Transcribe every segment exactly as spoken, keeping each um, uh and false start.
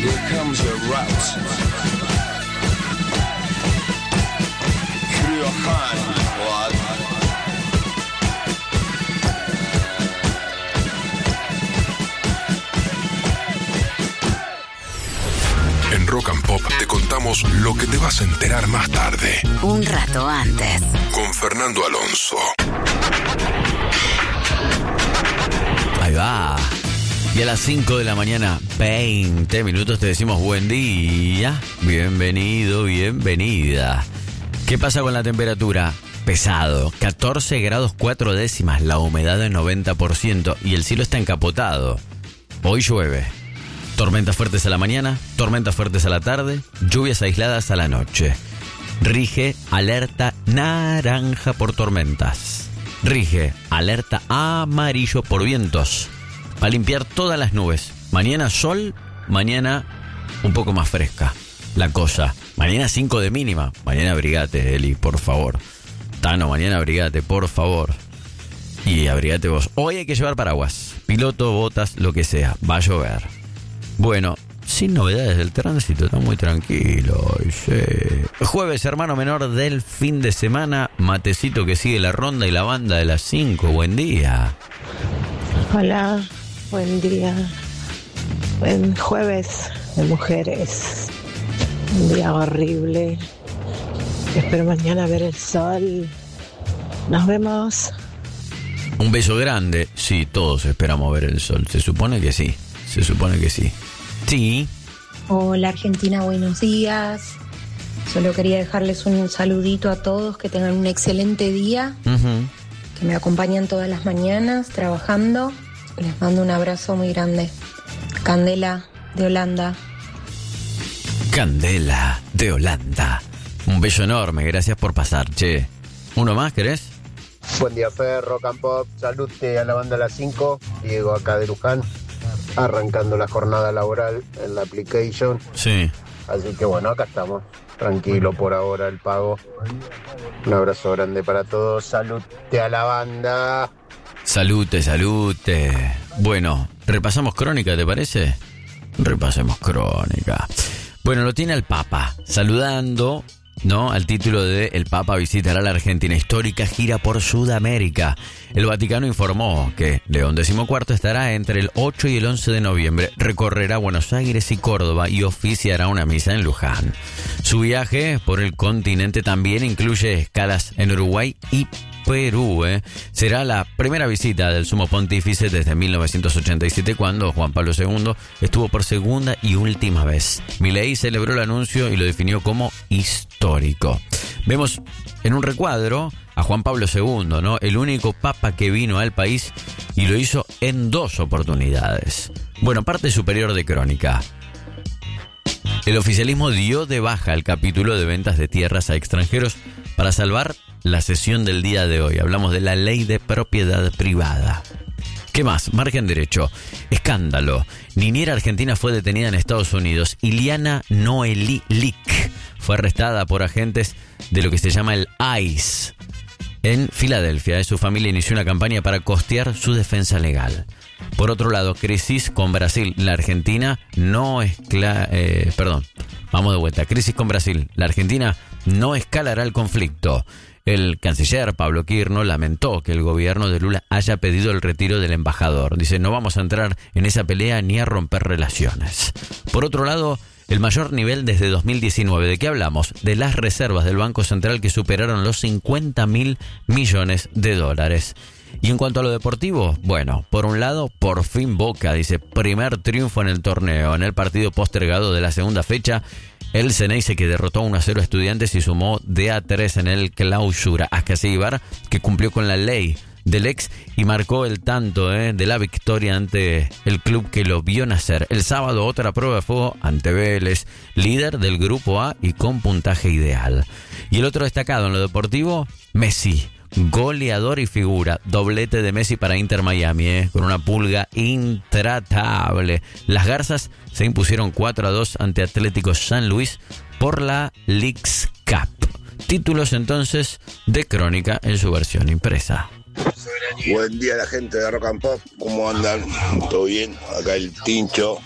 Here comes the route. Riojan, what? En Rock and Pop te contamos lo que te vas a enterar más tarde. Un rato antes. Con Fernando Alonso. Ahí va. Y a las cinco de la mañana, veinte minutos, te decimos buen día. Bienvenido, bienvenida. ¿Qué pasa con la temperatura? Pesado. catorce grados cuatro décimas. La humedad del noventa por ciento. Y el cielo está encapotado. Hoy llueve. Tormentas fuertes a la mañana, tormentas fuertes a la tarde, lluvias aisladas a la noche. Rige alerta naranja por tormentas. Rige alerta amarillo por vientos. Va a limpiar todas las nubes. Mañana sol, mañana un poco más fresca la cosa. Mañana cinco de mínima. Mañana abrigate, Eli, por favor. Tano, mañana abrigate, por favor. Y abrigate vos. Hoy hay que llevar paraguas, piloto, botas, lo que sea. Va a llover. Bueno, sin novedades del tránsito, está muy tranquilo. Sí. Jueves, hermano menor del fin de semana. Matecito que sigue la ronda y la banda de las cinco. Buen día. Hola, buen día. Buen jueves de mujeres. Un día horrible. Espero mañana ver el sol. Nos vemos. Un beso grande. Sí, todos esperamos ver el sol. Se supone que sí. Se supone que sí. Sí. Hola Argentina, buenos días. Solo quería dejarles un saludito a todos, que tengan un excelente día, uh-huh. que me acompañan todas las mañanas trabajando. Les mando un abrazo muy grande. Candela de Holanda. Candela de Holanda. Un beso enorme, gracias por pasar, che. ¿Uno más querés? Buen día, Fer, Rock and Pop. Salute a la banda a las cinco. Diego acá de Luján. Arrancando la jornada laboral en la application. Sí. Así que bueno, acá estamos. Tranquilo por ahora el pago. Un abrazo grande para todos. Salute a la banda. Salute, salute. Bueno, repasamos crónica, ¿te parece? Repasemos crónica. Bueno, lo tiene el Papa saludando, ¿no? Al título de El Papa visitará la Argentina histórica, gira por Sudamérica. El Vaticano informó que León decimocuarto estará entre el ocho y el once de noviembre. Recorrerá Buenos Aires y Córdoba y oficiará una misa en Luján. Su viaje por el continente también incluye escalas en Uruguay y Perú. ¿eh? Será la primera visita del Sumo Pontífice desde mil novecientos ochenta y siete, cuando Juan Pablo segundo estuvo por segunda y última vez. Milei celebró el anuncio y lo definió como histórico. Vemos en un recuadro a Juan Pablo segundo, ¿no? El único papa que vino al país y lo hizo en dos oportunidades. Bueno, parte superior de crónica. El oficialismo dio de baja el capítulo de ventas de tierras a extranjeros para salvar la sesión del día de hoy. Hablamos de la ley de propiedad privada. ¿Qué más? Margen derecho. Escándalo. Niñera argentina fue detenida en Estados Unidos. Iliana Noeli Lick fue arrestada por agentes de lo que se llama el I C E en Filadelfia. Su familia inició una campaña para costear su defensa legal. Por otro lado, crisis con Brasil. La Argentina no escala... Eh, perdón, vamos de vuelta. Crisis con Brasil. La Argentina no escalará el conflicto. El canciller Pablo Kirno lamentó que el gobierno de Lula haya pedido el retiro del embajador. Dice, no vamos a entrar en esa pelea ni a romper relaciones. Por otro lado, el mayor nivel desde dos mil diecinueve. ¿De qué hablamos? De las reservas del Banco Central, que superaron los cincuenta mil millones de dólares. Y en cuanto a lo deportivo, bueno, por un lado, por fin Boca, dice, primer triunfo en el torneo. En el partido postergado de la segunda fecha, el Ceneice, que derrotó uno a cero a Estudiantes y sumó de a tres en el clausura. Ascasíbar, que cumplió con la ley del ex y marcó el tanto eh, de la victoria ante el club que lo vio nacer. El sábado, otra prueba de fuego ante Vélez, líder del grupo A y con puntaje ideal. Y el otro destacado en lo deportivo, Messi. Goleador y figura, doblete de Messi para Inter Miami, eh, con una pulga intratable. Las Garzas se impusieron cuatro a dos ante Atlético San Luis por la Leagues Cup. Títulos entonces de crónica en su versión impresa. Buen día a la gente de Rock and Pop, ¿cómo andan? ¿Todo bien? Acá el Tincho,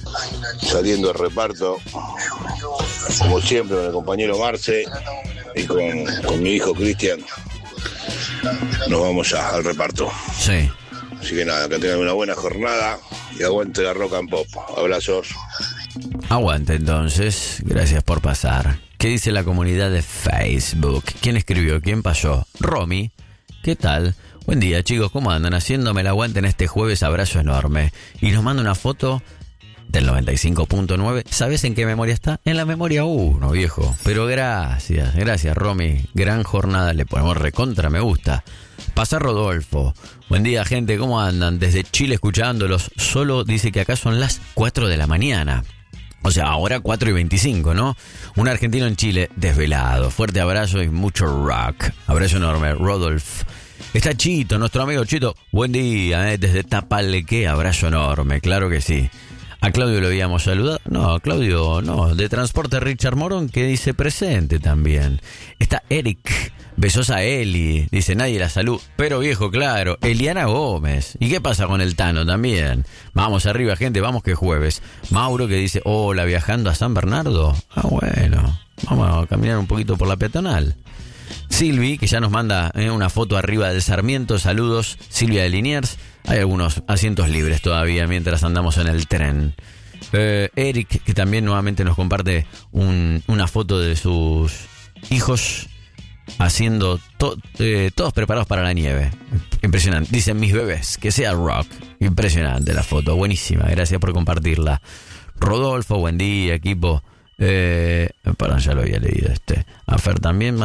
saliendo al reparto, como siempre, con el compañero Marce y con, con mi hijo Cristian. Nos vamos ya al reparto. Sí. Así que nada, que tengan una buena jornada y aguante la Rock and Pop. Abrazos. Aguante entonces, gracias por pasar. ¿Qué dice la comunidad de Facebook? ¿Quién escribió? ¿Quién pasó? Romy, ¿qué tal? Buen día chicos, ¿cómo andan? Haciéndome el aguante en este jueves, abrazo enorme. Y nos manda una foto del noventa y cinco punto nueve. ¿Sabes en qué memoria está? En la memoria uno, viejo. Pero gracias, gracias Romy. Gran jornada, le ponemos recontra, me gusta. Pasa Rodolfo. Buen día gente, ¿cómo andan? Desde Chile escuchándolos. Solo dice que acá son las cuatro de la mañana. O sea, ahora cuatro y veinticinco, ¿no? Un argentino en Chile desvelado. Fuerte abrazo y mucho rock. Abrazo enorme, Rodolfo. Está Chito, nuestro amigo Chito. Buen día, ¿eh? Desde Tapalqué. Abrazo enorme, claro que sí. A Claudio lo habíamos saludado. No, Claudio, no. De Transporte Richard Morón, que dice presente también. Está Eric. Besos a Eli. Dice nadie la salud. Pero viejo, claro. Eliana Gómez. ¿Y qué pasa con el Tano también? Vamos arriba, gente. Vamos que jueves. Mauro que dice, hola, viajando a San Bernardo. Ah, bueno. Vamos a caminar un poquito por la peatonal. Silvi, que ya nos manda eh, una foto arriba del Sarmiento. Saludos, Silvia de Liniers. Hay algunos asientos libres todavía mientras andamos en el tren. Eh, Eric, que también nuevamente nos comparte un, una foto de sus hijos haciendo to, eh, todos preparados para la nieve. Impresionante. Dicen mis bebés, que sea rock. Impresionante la foto, buenísima. Gracias por compartirla. Rodolfo, buen día, equipo. Eh, perdón, ya lo había leído este. A Fer también.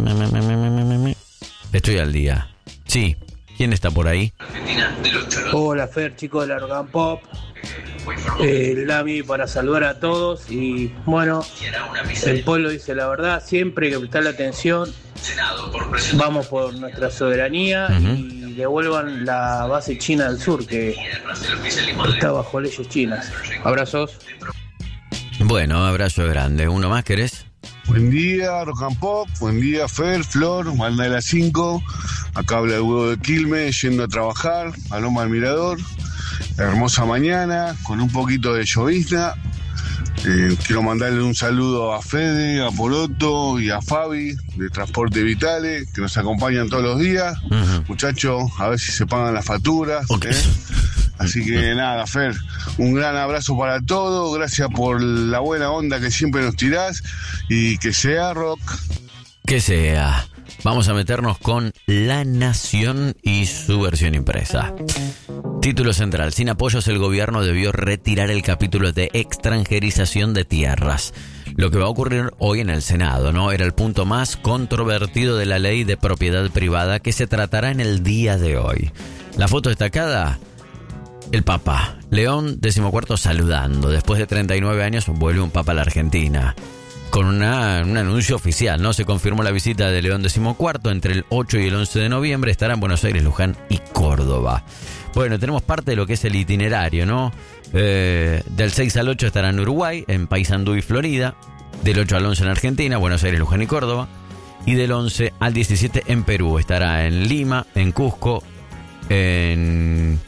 Estoy al día. Sí. ¿Quién está por ahí? Hola Fer, chicos de la Rock and Pop. Eh, Lami para saludar a todos. Y bueno, el pueblo dice la verdad, siempre hay que prestarle atención. Vamos por nuestra soberanía uh-huh. y devuelvan la base china del sur que está bajo leyes chinas. Abrazos. Bueno, abrazo grande. ¿Uno más querés? Buen día, Rock and Pop. Buen día, Fer, Flor, Banda de las cinco. Acá habla el huevo de Quilmes, yendo a trabajar a Loma del Mirador. Hermosa mañana, con un poquito de llovizna. Eh, quiero mandarle un saludo a Fede, a Poroto y a Fabi de Transporte Vitale, que nos acompañan todos los días. Uh-huh. Muchachos, a ver si se pagan las facturas. Okay. ¿eh? Así que nada, Fer, un gran abrazo para todos. Gracias por la buena onda que siempre nos tirás. Y que sea rock. Que sea. Vamos a meternos con La Nación y su versión impresa. Título central. Sin apoyos, el gobierno debió retirar el capítulo de extranjerización de tierras. Lo que va a ocurrir hoy en el Senado, ¿no? Era el punto más controvertido de la ley de propiedad privada que se tratará en el día de hoy. La foto destacada, el Papa. León decimocuarto saludando. Después de treinta y nueve años vuelve un Papa a la Argentina. Con una, un anuncio oficial, ¿no? Se confirmó la visita de León decimocuarto entre el ocho y el once de noviembre. Estará en Buenos Aires, Luján y Córdoba. Bueno, tenemos parte de lo que es el itinerario, ¿no? Eh, del seis al ocho estará en Uruguay, en Paysandú y Florida. Del ocho al once en Argentina, Buenos Aires, Luján y Córdoba. Y del once al diecisiete en Perú. Estará en Lima, en Cusco, en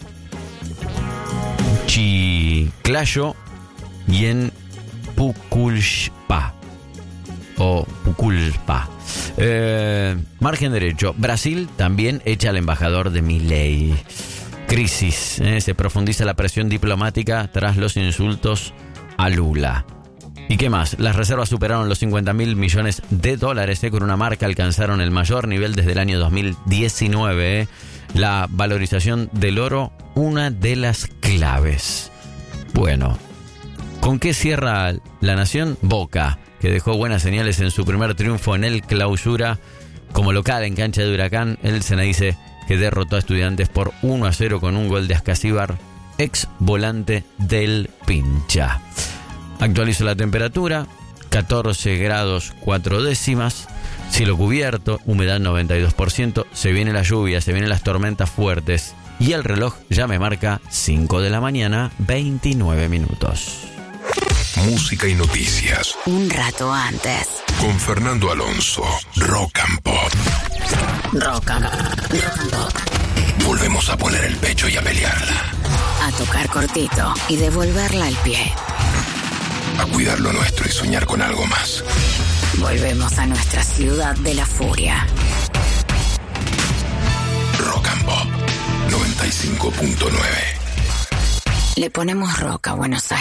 Chiclayo y en Pucallpa. O Pucallpa. Eh, margen derecho. Brasil también echa al embajador de Milei. Crisis. Eh, se profundiza la presión diplomática tras los insultos a Lula. ¿Y qué más? Las reservas superaron los cincuenta mil millones de dólares. Eh, con una marca alcanzaron el mayor nivel desde el año dos mil diecinueve. Eh. La valorización del oro, una de las claves. Bueno, ¿con qué cierra La Nación? Boca, que dejó buenas señales en su primer triunfo en el Clausura. Como local en cancha de Huracán, el Ceneice, que derrotó a Estudiantes por uno a cero con un gol de Ascasíbar, ex volante del Pincha. Actualizo la temperatura, catorce grados cuatro décimas, cielo cubierto, humedad noventa y dos por ciento, se viene la lluvia, se vienen las tormentas fuertes y el reloj ya me marca cinco de la mañana, veintinueve minutos. Música y noticias. Un rato antes. Con Fernando Alonso. Rock and Pop. Rock and, rock and Pop. Volvemos a poner el pecho y a pelearla. A tocar cortito y devolverla al pie. A cuidar lo nuestro y soñar con algo más. Volvemos a nuestra ciudad de la furia. Rock and Pop noventa y cinco punto nueve. Le ponemos rock a Buenos Aires.